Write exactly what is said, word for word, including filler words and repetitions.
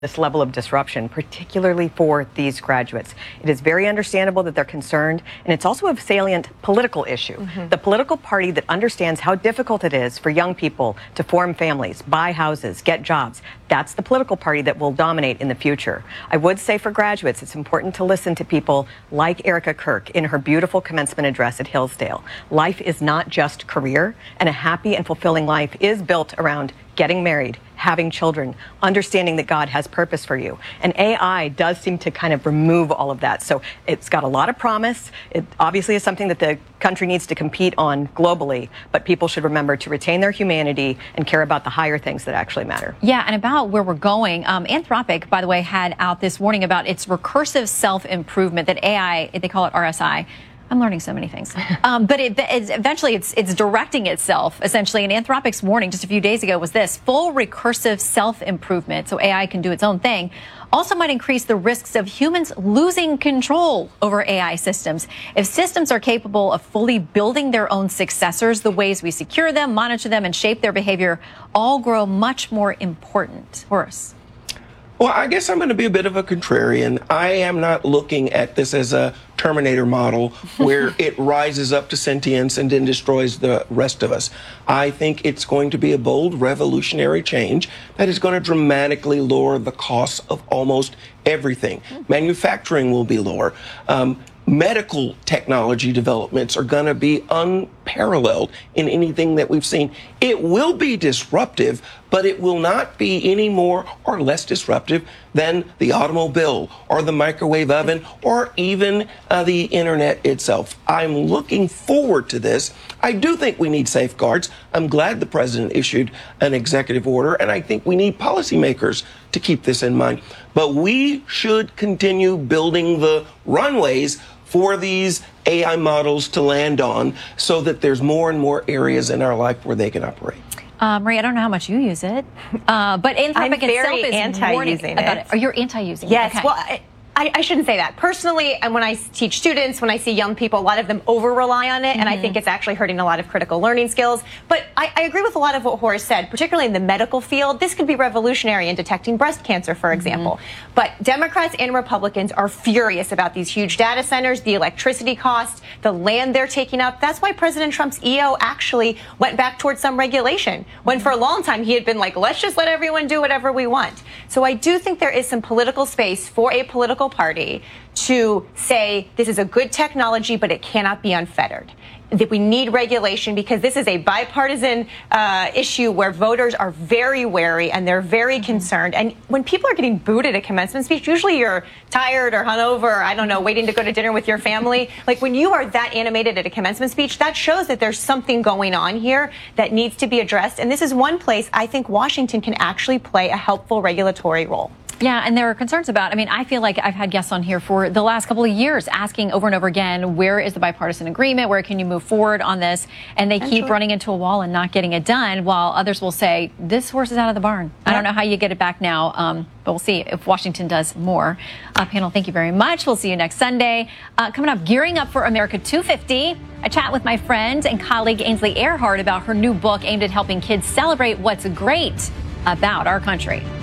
this level of disruption, particularly for these graduates. It is very understandable that they're concerned, and it's also a salient political issue. Mm-hmm. The political party that understands how difficult it is for young people to form families, buy houses, get jobs, that's the political party that will dominate in the future. I would say for graduates, it's important to listen to people like Erica Kirk in her beautiful commencement address at Hillsdale. Life is not just career, and a happy and fulfilling life is built around getting married, having children, understanding that God has purpose for you. And A I does seem to kind of remove all of that. So it's got a lot of promise. It obviously is something that the country needs to compete on globally, but people should remember to retain their humanity and care about the higher things that actually matter. Yeah, and about where we're going, um, Anthropic, by the way, had out this warning about its recursive self-improvement that A I, they call it R S I, I'm learning so many things. Um, but it, it's, eventually it's, it's directing itself, essentially. And Anthropic's warning just a few days ago was this: full recursive self-improvement, so A I can do its own thing, also might increase the risks of humans losing control over A I systems. If systems are capable of fully building their own successors, the ways we secure them, monitor them, and shape their behavior all grow much more important. Horace. Well, I guess I'm going to be a bit of a contrarian. I am not looking at this as a Terminator model where it rises up to sentience and then destroys the rest of us. I think it's going to be a bold revolutionary change that is going to dramatically lower the costs of almost everything. Manufacturing will be lower. Um, medical technology developments are going to be unparalleled in anything that we've seen. It will be disruptive, but it will not be any more or less disruptive than the automobile or the microwave oven or even uh, the internet itself. I'm looking forward to this. I do think we need safeguards. I'm glad the president issued an executive order, and I think we need policymakers to keep this in mind. But we should continue building the runways for these A I models to land on so that there's more and more areas in our life where they can operate. Uh, Marie, I don't know how much you use it, uh, but Anthropic itself is anti-using about it. it. Oh, you're anti-using it? Yes. Okay. Well, I, I, I shouldn't say that. Personally, and when I teach students, when I see young people, a lot of them over-rely on it, mm-hmm. and I think it's actually hurting a lot of critical learning skills. But I, I agree with a lot of what Horace said, particularly in the medical field. This could be revolutionary in detecting breast cancer, for example. Mm-hmm. But Democrats and Republicans are furious about these huge data centers, the electricity costs, the land they're taking up. That's why President Trump's E O actually went back towards some regulation, when for a long time he had been like, let's just let everyone do whatever we want. So I do think there is some political space for a political party to say this is a good technology, but it cannot be unfettered. That we need regulation because this is a bipartisan uh, issue where voters are very wary and they're very mm-hmm. concerned. And when people are getting booed at a commencement speech, usually you're tired or hungover, I don't know, waiting to go to dinner with your family. Like when you are that animated at a commencement speech, that shows that there's something going on here that needs to be addressed. And this is one place I think Washington can actually play a helpful regulatory role. Yeah, and there are concerns about, I mean, I feel like I've had guests on here for the last couple of years asking over and over again, where is the bipartisan agreement? Where can you move forward on this? And they and keep sure. running into a wall and not getting it done, while others will say, this horse is out of the barn. Yeah. I don't know how you get it back now, um, but we'll see if Washington does more. Uh, panel, thank you very much. We'll see you next Sunday. Uh, coming up, gearing up for America two fifty, a chat with my friend and colleague Ainsley Earhardt about her new book aimed at helping kids celebrate what's great about our country.